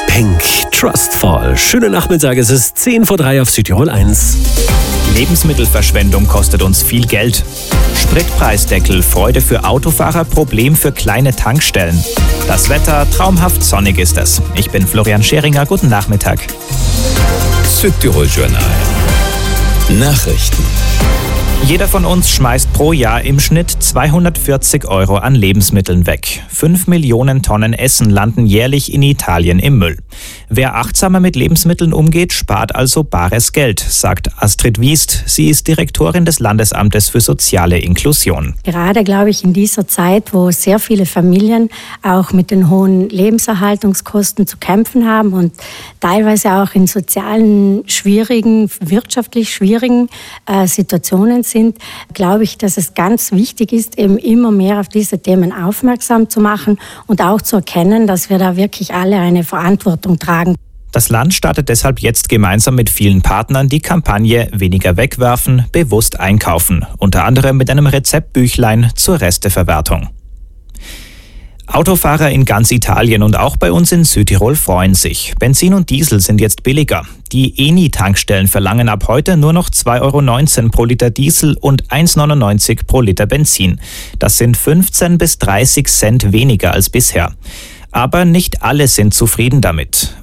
Pink, Trustfall. Schönen Nachmittag, es ist 2:10 auf Südtirol 1. Lebensmittelverschwendung kostet uns viel Geld. Spritpreisdeckel, Freude für Autofahrer, Problem für kleine Tankstellen. Das Wetter, traumhaft sonnig ist es. Ich bin Florian Scheringer, guten Nachmittag. Südtirol Journal. Nachrichten. Jeder von uns schmeißt pro Jahr im Schnitt 240 € an Lebensmitteln weg. 5 Millionen Tonnen Essen landen jährlich in Italien im Müll. Wer achtsamer mit Lebensmitteln umgeht, spart also bares Geld, sagt Astrid Wiest. Sie ist Direktorin des Landesamtes für soziale Inklusion. Gerade, glaube ich, in dieser Zeit, wo sehr viele Familien auch mit den hohen Lebenserhaltungskosten zu kämpfen haben und teilweise auch in sozialen schwierigen, wirtschaftlich schwierigen Situationen sind, glaube ich, dass es ganz wichtig ist, eben immer mehr auf diese Themen aufmerksam zu machen und auch zu erkennen, dass wir da wirklich alle eine Verantwortung tragen. Das Land startet deshalb jetzt gemeinsam mit vielen Partnern die Kampagne Weniger wegwerfen, bewusst einkaufen, unter anderem mit einem Rezeptbüchlein zur Resteverwertung. Autofahrer in ganz Italien und auch bei uns in Südtirol freuen sich. Benzin und Diesel sind jetzt billiger. Die Eni-Tankstellen verlangen ab heute nur noch 2,19 € pro Liter Diesel und 1,99 € pro Liter Benzin. Das sind 15 bis 30 Cent weniger als bisher. Aber nicht alle sind zufrieden damit.